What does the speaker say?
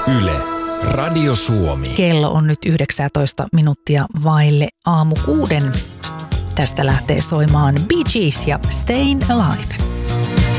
Yle, Radio Suomi. Kello on nyt 19 minuuttia vaille aamu 6. Tästä lähtee soimaan Bee Gees ja Stayin' Alive.